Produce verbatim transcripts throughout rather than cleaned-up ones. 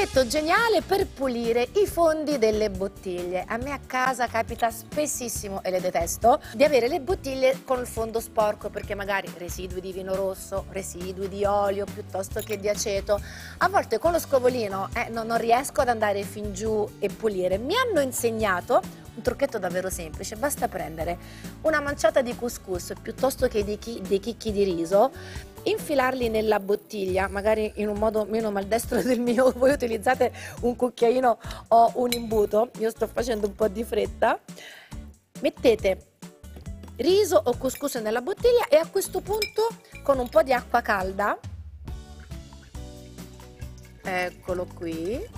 trucchetto geniale per pulire i fondi delle bottiglie. A me a casa capita spessissimo, e le detesto, di avere le bottiglie con il fondo sporco, perché magari residui di vino rosso, residui di olio piuttosto che di aceto. A volte con lo scovolino eh, no, non riesco ad andare fin giù e pulire. Mi hanno insegnato un trucchetto davvero semplice: basta prendere una manciata di couscous piuttosto che di chi, dei chicchi di riso, infilarli nella bottiglia, magari in un modo meno maldestro del mio. Voi utilizzate un cucchiaino o un imbuto, io sto facendo un po' di fretta. Mettete riso o couscous nella bottiglia e a questo punto con un po' di acqua calda, eccolo qui,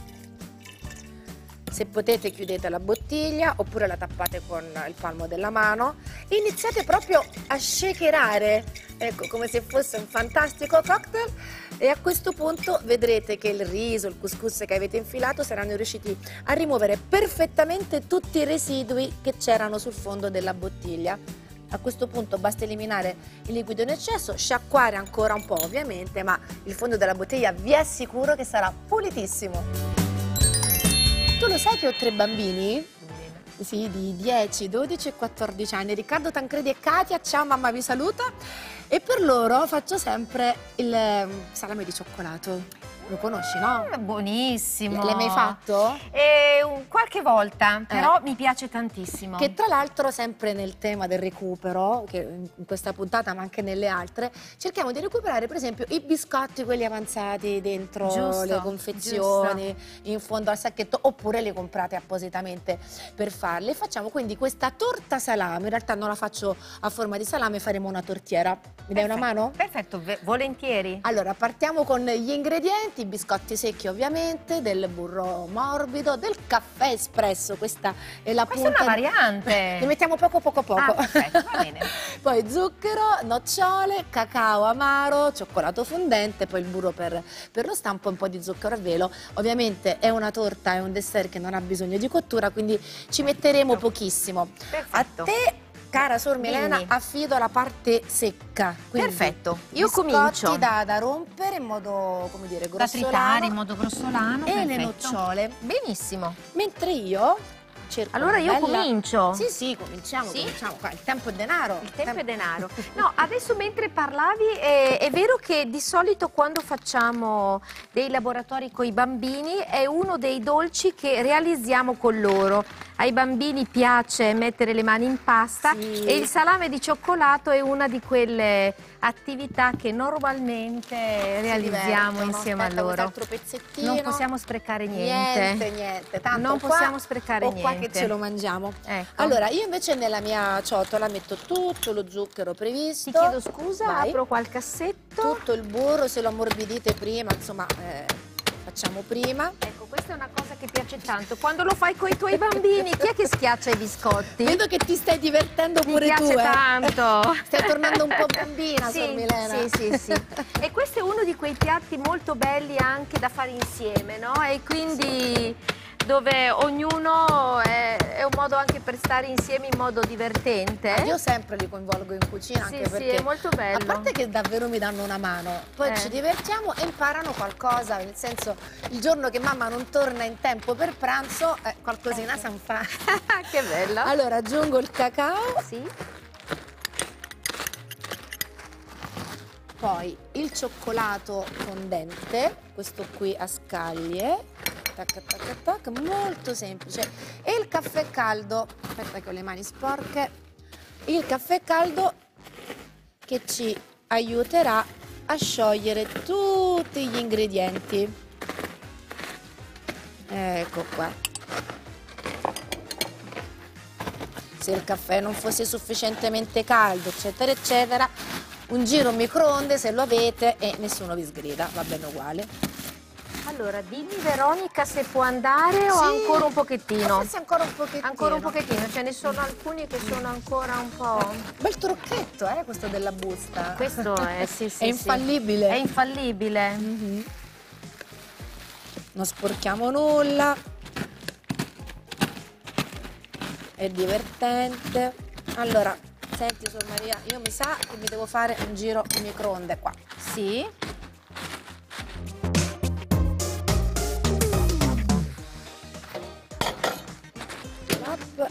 se potete chiudete la bottiglia oppure la tappate con il palmo della mano e iniziate proprio a shakerare, ecco, come se fosse un fantastico cocktail, e a questo punto vedrete che il riso, il couscous che avete infilato saranno riusciti a rimuovere perfettamente tutti i residui che c'erano sul fondo della bottiglia. A questo punto basta eliminare il liquido in eccesso, sciacquare ancora un po' ovviamente, ma il fondo della bottiglia vi assicuro che sarà pulitissimo. Tu lo sai che ho tre bambini? Sì, di dieci, dodici e quattordici anni, Riccardo, Tancredi e Katia. Ciao mamma, vi saluta. E per loro faccio sempre il salame di cioccolato. Lo conosci, no? È buonissimo. L'hai mai fatto? Eh, un, qualche volta, però eh. mi piace tantissimo. Che tra l'altro, sempre nel tema del recupero, che in questa puntata ma anche nelle altre, cerchiamo di recuperare per esempio i biscotti, quelli avanzati dentro giusto, le confezioni, giusto. in fondo al sacchetto, oppure li comprate appositamente per farli. Facciamo quindi questa torta salame, in realtà non la faccio a forma di salame, faremo una tortiera. Mi dai una mano? Perfetto, volentieri. Allora, partiamo con gli ingredienti: i biscotti secchi ovviamente, del burro morbido, del caffè espresso, questa è la questa punta. Questa è una variante. Ne mettiamo poco poco poco. Ah, perfetto, va bene. Poi zucchero, nocciole, cacao amaro, cioccolato fondente, poi il burro per, per lo stampo e un po' di zucchero a velo. Ovviamente è una torta, è un dessert che non ha bisogno di cottura, quindi ci metteremo perfetto. pochissimo. Perfetto. A te, cara Sor Milena, Dimmi. affido la parte secca. Quindi perfetto, io biscotti comincio. Da, da rompere in modo, come dire, grossolano. Da tritare in modo grossolano. E perfetto. le nocciole. Benissimo. Mentre io cerco allora io bella... comincio. Sì, sì, cominciamo, sì? cominciamo qua. Il tempo è denaro. Il tempo è denaro. No, adesso mentre parlavi è, è vero che di solito quando facciamo dei laboratori con i bambini è uno dei dolci che realizziamo con loro. Ai bambini piace mettere le mani in pasta sì. e il salame di cioccolato è una di quelle attività che normalmente realizziamo insieme Aspetta, a loro. Pezzettino. Non possiamo sprecare niente. Niente, niente. Tanto non qua, possiamo sprecare o niente. qua che ce lo mangiamo. Ecco. Allora, io invece nella mia ciotola metto tutto lo zucchero previsto. Ti chiedo scusa, Vai. apro qual cassetto. Tutto il burro, se lo ammorbidite prima, insomma, eh, facciamo prima. Ecco, questa è una cosa che piace tanto. Quando lo fai con i tuoi bambini, chi è che schiaccia i biscotti? Vedo che ti stai divertendo Mi pure tu. Mi piace eh. tanto. Stai tornando un po' bambina, sì, Sor Milena. Sì, sì, sì. E questo è uno di quei piatti molto belli anche da fare insieme, no? E quindi dove ognuno è, è un modo anche per stare insieme in modo divertente. Ah, io sempre li coinvolgo in cucina, sì, anche perché sì, è molto bello. A parte che davvero mi danno una mano, poi eh. ci divertiamo e imparano qualcosa, nel senso, il giorno che mamma non torna in tempo per pranzo, eh, qualcosina ecco. si fa. Che bello. Allora aggiungo il cacao. Sì. Poi il cioccolato fondente, questo qui a scaglie. Tac, tac, tac, molto semplice. E il caffè caldo, aspetta che ho le mani sporche, il caffè caldo che ci aiuterà a sciogliere tutti gli ingredienti. Ecco qua. Se il caffè non fosse sufficientemente caldo, eccetera, eccetera, un giro in microonde se lo avete e nessuno vi sgrida, va bene uguale. Allora, dimmi Veronica se può andare o sì, ancora un pochettino? Forse ancora un pochettino. Ancora un pochettino, ce ne sono alcuni che sono ancora un po'... Bel trucchetto, eh, questo della busta. Questo è, sì, sì, è infallibile. Sì. È infallibile. Mm-hmm. Non sporchiamo nulla. È divertente. Allora, senti Sor Maria, io mi sa che mi devo fare un giro in microonde qua. Sì.